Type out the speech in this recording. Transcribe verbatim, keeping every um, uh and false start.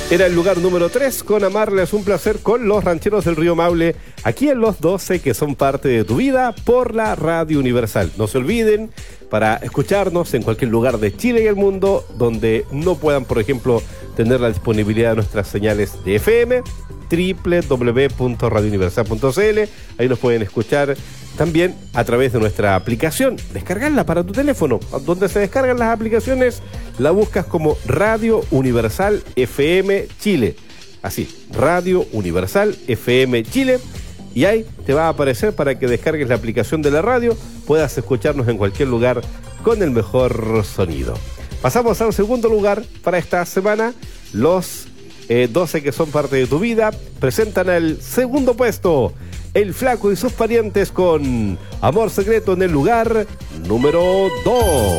Era el lugar número tres con Amarles un placer con los rancheros del Río Maule, aquí en los doce que son parte de tu vida por la Radio Universal. No se olviden, para escucharnos en cualquier lugar de Chile y el mundo, donde no puedan, por ejemplo, tener la disponibilidad de nuestras señales de F M, doble u doble u doble u punto radio universal punto c l. Ahí nos pueden escuchar también a través de nuestra aplicación. Descargarla para tu teléfono. Donde se descargan las aplicaciones, la buscas como Radio Universal F M Chile. Así, Radio Universal F M Chile. Y ahí te va a aparecer para que descargues la aplicación de la radio, puedas escucharnos en cualquier lugar con el mejor sonido. Pasamos al segundo lugar para esta semana. Los eh, doce que son parte de tu vida presentan el segundo puesto, El Flaco y sus parientes con Amor Secreto en el lugar número dos.